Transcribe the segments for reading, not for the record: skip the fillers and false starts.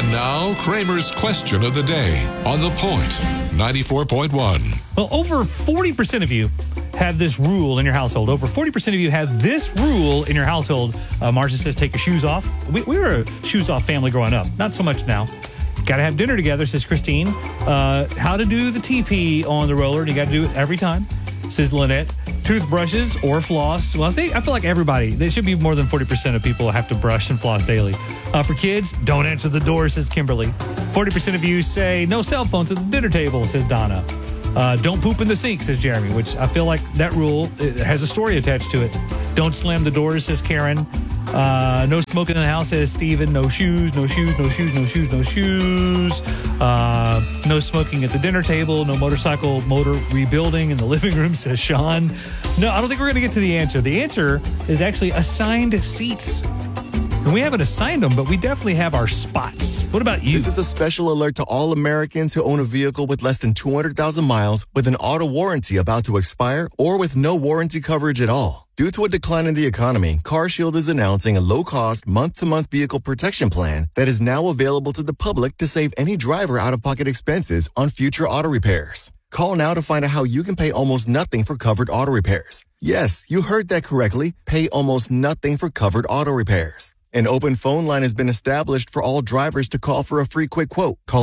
now, Kramer's question of the day on The Point, 94.1. Well, over 40% of you have this rule in your household. Over 40% of you have this rule in your household. Marcia says, take your shoes off. We were a shoes-off family growing up. Not so much now. Got to have dinner together, says Christine. How to do the TP on the roller, and you got to do it every time, says Lynette. Toothbrushes or floss. Well, I feel like everybody, there should be more than 40% of people have to brush and floss daily. For kids, don't answer the door, says Kimberly. 40% of you say no cell phones at the dinner table, says Donna. Don't poop in the sink, says Jeremy, which I feel like that rule has a story attached to it. Don't slam the doors, says Karen. No smoking in the house, says Steven. No shoes, no shoes, no shoes, no shoes, no shoes. No smoking at the dinner table. No motor rebuilding in the living room, says Sean. No, I don't think we're going to get to the answer. The answer is actually assigned seats. And we haven't assigned them, but we definitely have our spots. What about you? This is a special alert to all Americans who own a vehicle with less than 200,000 miles with an auto warranty about to expire or with no warranty coverage at all. Due to a decline in the economy, CarShield is announcing a low-cost, month-to-month vehicle protection plan that is now available to the public to save any driver out-of-pocket expenses on future auto repairs. Call now to find out how you can pay almost nothing for covered auto repairs. Yes, you heard that correctly. Pay almost nothing for covered auto repairs. An open phone line has been established for all drivers to call for a free quick quote. Call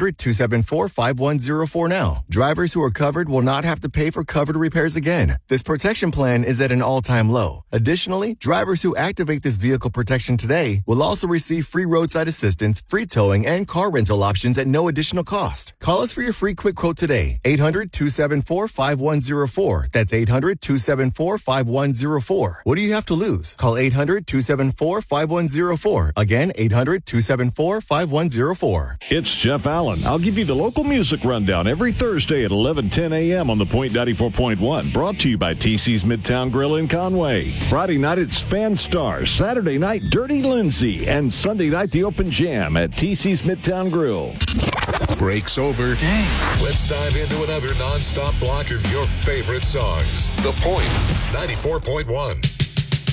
800-274-5104 now. Drivers who are covered will not have to pay for covered repairs again. This protection plan is at an all-time low. Additionally, drivers who activate this vehicle protection today will also receive free roadside assistance, free towing, and car rental options at no additional cost. Call us for your free quick quote today. 800-274-5104. That's 800-274-5104. What do you have to lose? Call 800-274-5104. Again, 800-274-5104. It's Jeff Allen. I'll give you the local music rundown every Thursday at 11:10 a.m. on the Point 94.1. Brought to you by TC's Midtown Grill in Conway. Friday night, it's Fan Stars. Saturday night, Dirty Lindsay. And Sunday night, the Open Jam at TC's Midtown Grill. Break's over. Dang. Let's dive into another nonstop block of your favorite songs. The Point, 94.1.